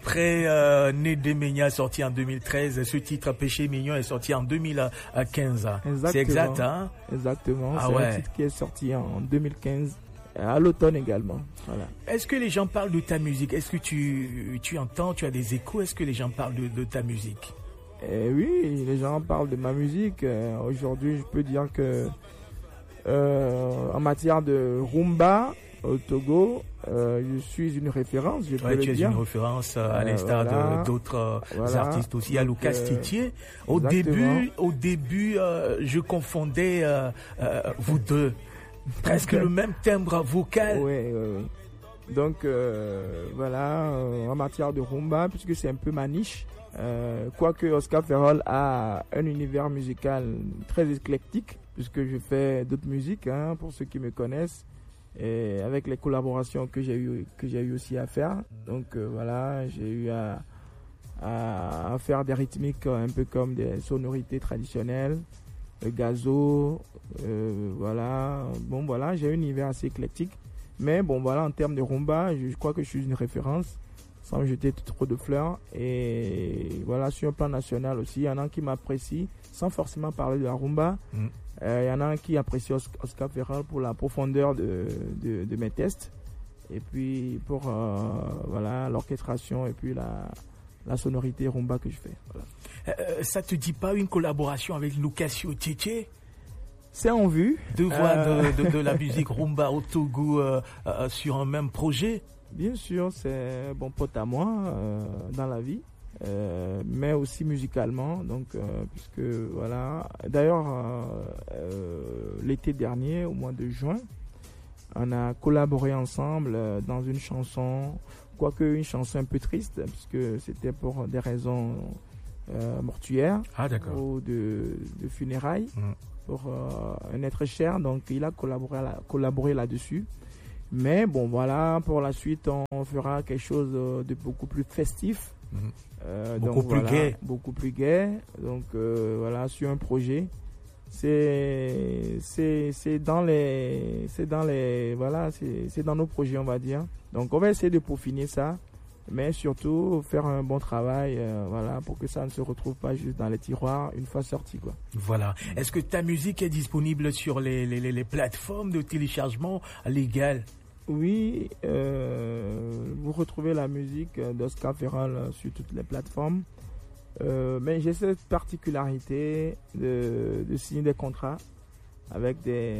après Nédé Ménia sorti en 2013, ce titre Péché Mignon est sorti en 2015. C'est exact, hein? Exactement. C'est un titre qui est sorti en 2015. À l'automne également. Voilà. Est-ce que les gens parlent de ta musique? Est-ce que tu entends, tu as des échos? Est-ce que les gens parlent de ta musique? Oui, les gens parlent de ma musique. Aujourd'hui, je peux dire que en matière de rumba au Togo, je suis une référence. Je peux le tu es dire. Une référence à l'instar d'autres artistes aussi. À Lucas Titier. Au début, je confondais vous deux. Presque le même timbre vocal. Oui. Donc voilà, en matière de rumba, puisque c'est un peu ma niche, quoique Oscar Ferrol a un univers musical très éclectique, puisque je fais d'autres musiques, hein, pour ceux qui me connaissent, et avec les collaborations que j'ai eu aussi à faire. Donc voilà, j'ai eu à faire des rythmiques un peu comme des sonorités traditionnelles. Gazo, voilà. Bon, voilà, j'ai un univers assez éclectique. Mais bon, voilà, en termes de rumba, je crois que je suis une référence, sans me jeter trop de fleurs. Et voilà, sur un plan national aussi, il y en a qui m'apprécient, sans forcément parler de la rumba. Il y en a qui apprécient Oscar Ferrol pour la profondeur de mes tests. Et puis pour voilà, l'orchestration et puis la sonorité rumba que je fais. Voilà. Ça te dit pas une collaboration avec Lucasio Tchétché? C'est en vue. De voir de la musique rumba au Togo sur un même projet? Bien sûr, c'est un bon pote à moi dans la vie, mais aussi musicalement. Donc, puisque voilà. D'ailleurs, l'été dernier, au mois de juin, on a collaboré ensemble dans une chanson, quoique une chanson un peu triste, puisque c'était pour des raisons mortuaires ou de funérailles pour un être cher. Donc il a collaboré là-dessus. Mais bon, voilà, pour la suite, on fera quelque chose de beaucoup plus festif. Beaucoup plus gai. Donc voilà, sur un projet. C'est dans nos projets, on va dire. Donc on va essayer de peaufiner ça, mais surtout faire un bon travail, voilà, pour que ça ne se retrouve pas juste dans les tiroirs une fois sorti, quoi. Voilà. Est-ce que ta musique est disponible sur les plateformes de téléchargement légales? Oui, vous retrouvez la musique d'Oscar Ferrol sur toutes les plateformes. Mais j'ai cette particularité de signer des contrats avec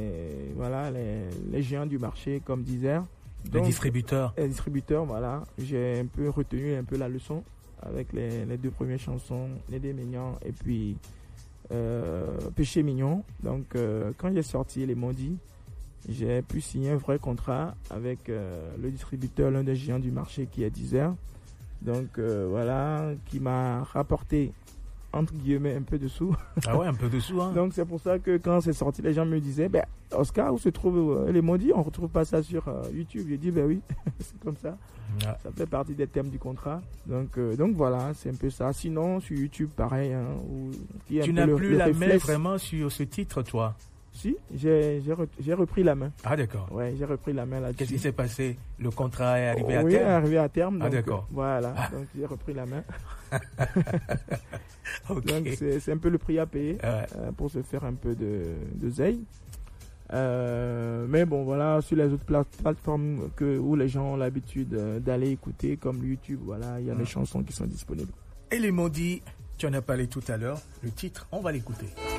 les géants du marché comme Deezer. Les distributeurs. Les distributeurs, voilà. J'ai un peu retenu la leçon avec les deux premières chansons, Nédé Ménia et puis Péché Mignon. Donc quand j'ai sorti Les Maudits, j'ai pu signer un vrai contrat avec le distributeur, l'un des géants du marché qui est Deezer. Donc voilà, qui m'a rapporté entre guillemets un peu de sous. Ah ouais, un peu de sous, hein. Donc c'est pour ça que quand c'est sorti, les gens me disaient, Oscar, où se trouve Les Maudits? On retrouve pas ça sur YouTube. J'ai dit, oui, c'est comme ça. Ah. Ça fait partie des thèmes du contrat. Donc voilà, c'est un peu ça. Sinon, sur YouTube, pareil. Hein, tu n'as plus la main vraiment sur ce titre, toi? Si, j'ai repris la main. Ah d'accord. Ouais, j'ai repris la main là-dessus. Qu'est-ce qui s'est passé? Le contrat est arrivé à terme? Oui, arrivé à terme. Donc, d'accord. Voilà, donc j'ai repris la main. Okay. Donc c'est un peu le prix à payer pour se faire un peu de zeille. Mais bon, voilà, sur les autres plateformes où les gens ont l'habitude d'aller écouter, comme YouTube, voilà, il y a des chansons qui sont disponibles. Et Les Maudits, tu en as parlé tout à l'heure, le titre, on va l'écouter.